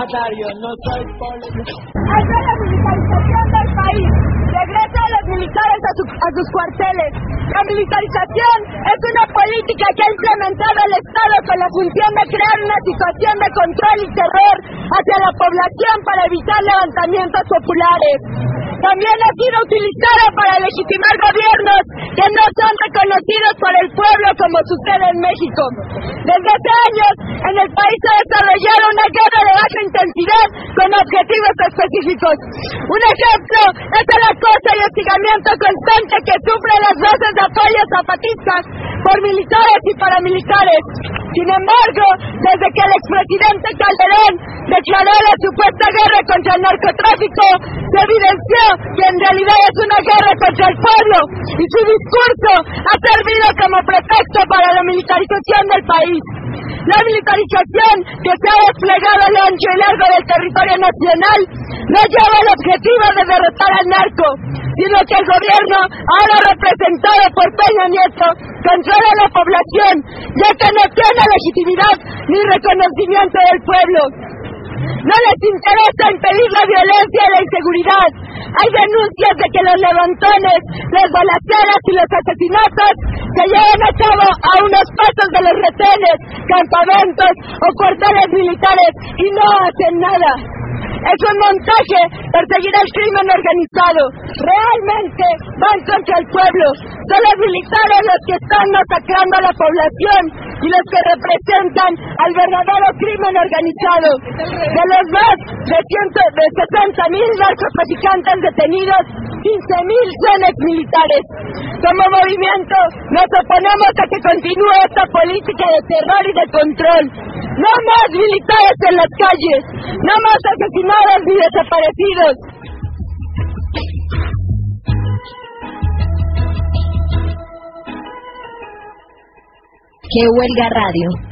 No soy policía. ¡Hacia la militarización del país! ¡Regresa a los militares a sus cuarteles! La militarización es una política que ha implementado el Estado con la función de crear una situación de control y terror hacia la población para evitar levantamientos populares. También ha sido utilizada para legitimar gobiernos que no son reconocidos por el pueblo como sucede en México. Desde hace años, en el país se ha desarrollado una guerra de baja intensidad con objetivos específicos. Un ejemplo es el acoso y hostigamiento constante que sufren las bases de apoyo zapatistas por militares y paramilitares. Sin embargo, desde que el expresidente Calderón declaró la supuesta guerra contra el narcotráfico, se evidenció que en realidad es una guerra contra el pueblo, y su discurso ha servido como pretexto para la militarización del país. La militarización que se ha desplegado a lo ancho y largo del territorio nacional no lleva el objetivo de derrotar al narco, sino que el gobierno, ahora representado por Peña Nieto, controla a la población, ya que no tiene legitimidad ni reconocimiento del pueblo. No les interesa impedir la violencia y la inseguridad. Hay denuncias de que los levantones, las balaceras y los asesinatos se llevan a cabo a unos pasos de los retenes, campamentos o cuarteles militares y no hacen nada. Es un montaje perseguir al crimen organizado. Realmente van contra el pueblo. Son los militares los que están masacrando a la población y los que representan al verdadero crimen organizado. De los más de 60,000 narcotraficantes detenidos, 15,000 son exmilitares. Como movimiento nos oponemos a que continúe esta política de terror y de control. No más militares en las calles, no más asesinados ni desaparecidos. Que Huelga Radio.